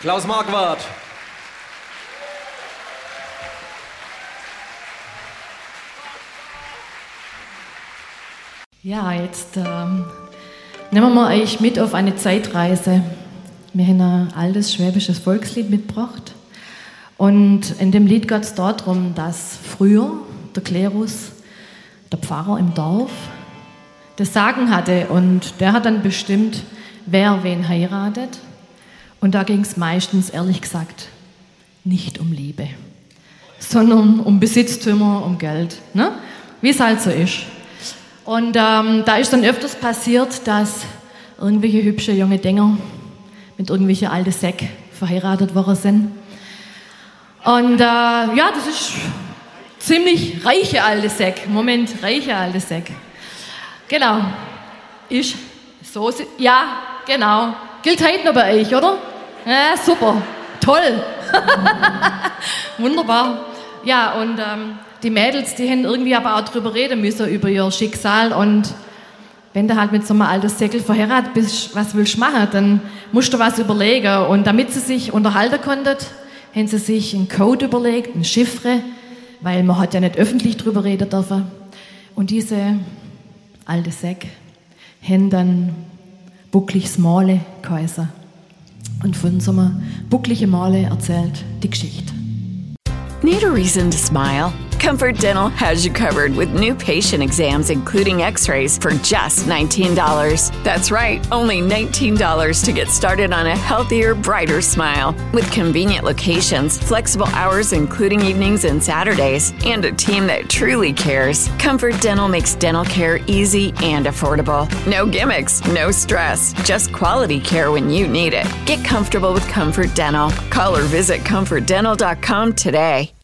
Klaus Marquardt. Ja, jetzt nehmen wir euch mit auf eine Zeitreise. Wir haben ein altes schwäbisches Volkslied mitgebracht. Und in dem Lied geht es darum, dass früher der Klerus, der Pfarrer im Dorf, das Sagen hatte. Und der hat dann bestimmt, wer wen heiratet. Und da ging es meistens, ehrlich gesagt, nicht um Liebe, sondern um Besitztümer, um Geld, ne? Wie es halt so ist. Und da ist dann öfters passiert, dass irgendwelche hübsche junge Dinger mit irgendwelchen alten Säck verheiratet worden sind. Und ja, das ist ziemlich reiche alte Säck. Moment, reiche alte Säck. Genau. Ist so, ja, genau. Gilt heute noch bei euch, oder? Ja, super. Toll. Wunderbar. Ja, und die Mädels, die haben irgendwie aber auch drüber reden müssen, über ihr Schicksal. Und wenn du halt mit so einem alten Säckel verheiratet bist, was willst du machen? Dann musst du was überlegen. Und damit sie sich unterhalten konnten, haben sie sich einen Code überlegt, ein Chiffre, weil man hat ja nicht öffentlich drüber reden dürfen. Und diese alte Säcke haben dann buckliges Male geheißen. Und von so einem buckligen Male erzählt die Geschichte. Need a reason to smile? Comfort Dental has you covered with new patient exams, including x-rays, for just $19. That's right, only $19 to get started on a healthier, brighter smile. With convenient locations, flexible hours including evenings and Saturdays, and a team that truly cares, Comfort Dental makes dental care easy and affordable. No gimmicks, no stress, just quality care when you need it. Get comfortable with Comfort Dental. Call or visit comfortdental.com today.